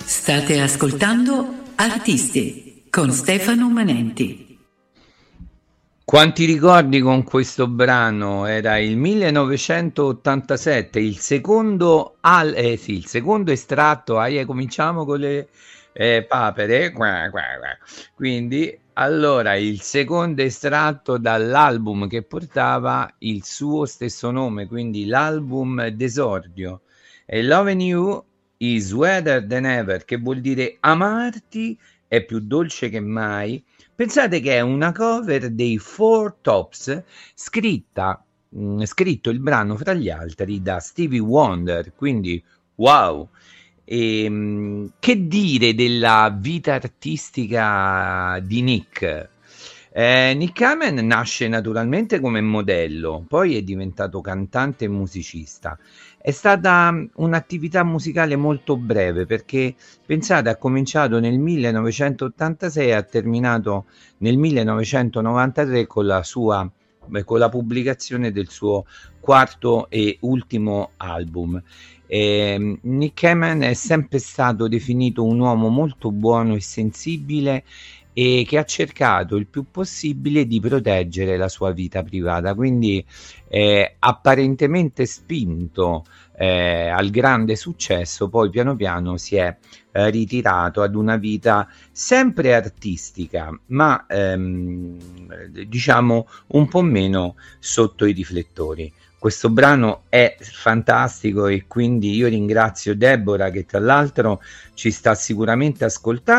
State ascoltando Artisti con Stefano Manenti. Quanti ricordi con questo brano? Era il 1987, il secondo estratto. Cominciamo con le papere. Quindi, allora, il secondo estratto dall'album che portava il suo stesso nome, quindi l'album d'esordio. E Loving You is Wetter Than Ever, che vuol dire amarti è più dolce che mai. Pensate che è una cover dei Four Tops, scritto il brano fra gli altri da Stevie Wonder, quindi wow. Che dire della vita artistica di Nick? Nick Kamen nasce naturalmente come modello, poi è diventato cantante e musicista. È stata un'attività musicale molto breve, perché pensate, ha cominciato nel 1986 e ha terminato nel 1993 con la pubblicazione del suo quarto e ultimo album. Nick Kamen è sempre stato definito un uomo molto buono e sensibile, e che ha cercato il più possibile di proteggere la sua vita privata, quindi apparentemente spinto al grande successo, poi piano piano si è ritirato ad una vita sempre artistica, ma diciamo un po' meno sotto i riflettori. Questo brano è fantastico e quindi io ringrazio Deborah, che tra l'altro ci sta sicuramente ascoltando.